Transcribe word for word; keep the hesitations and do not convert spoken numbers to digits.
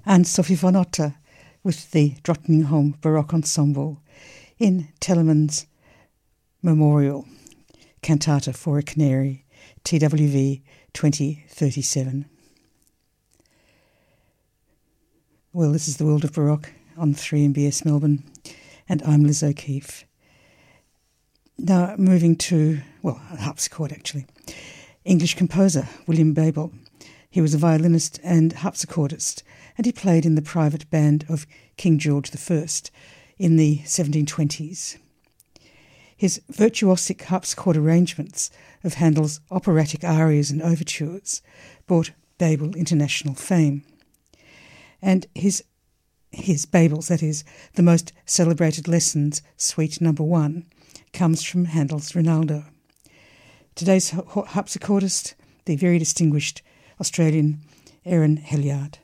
and Sophie von Otter with the Drottningholm Baroque Ensemble in Telemann's Memorial, Cantata for a Canary, T W V twenty thirty-seven. Well, this is the World of Baroque on three M B S Melbourne, and I'm Liz O'Keefe. Now moving to, well, a harpsichord actually. English composer William Babel. He was a violinist and harpsichordist, and he played in the private band of King George the First in the seventeen twenties. His virtuosic harpsichord arrangements of Handel's operatic arias and overtures brought Babel international fame. And his, his Babel's, that is, the most celebrated lessons, Suite Number One, comes from Handel's Rinaldo. Today's harpsichordist, the very distinguished Australian Aaron Helyard.